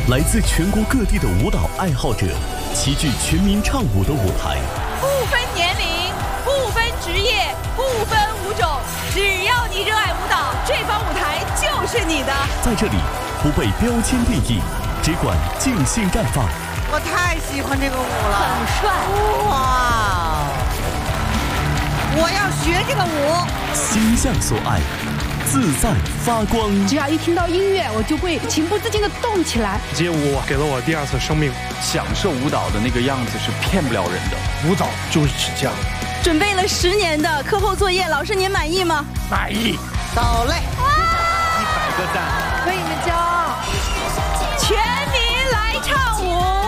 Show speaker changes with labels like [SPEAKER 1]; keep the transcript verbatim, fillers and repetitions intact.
[SPEAKER 1] 来自全国各地的舞蹈爱好者齐聚全民唱舞的舞台，
[SPEAKER 2] 不分年龄，不分职业，不分舞种，只要你热爱舞蹈，这方舞台就是你的。
[SPEAKER 1] 在这里，不被标签定义，只管尽兴绽放。
[SPEAKER 3] 我太喜欢这个舞了，
[SPEAKER 2] 很帅
[SPEAKER 3] 哇！我要学这个舞。
[SPEAKER 1] 心向所爱，自在发光。
[SPEAKER 4] 只要一听到音乐，我就会情不自禁地动起来。
[SPEAKER 5] 街舞给了我第二次生命。
[SPEAKER 6] 享受舞蹈的那个样子是骗不了人的，
[SPEAKER 5] 舞蹈就是这样。
[SPEAKER 2] 准备了十年的课后作业，老师您满意吗？
[SPEAKER 5] 满意。
[SPEAKER 3] 走嘞！
[SPEAKER 6] 一百个赞，
[SPEAKER 4] 为你们骄傲。
[SPEAKER 2] 全民来唱舞。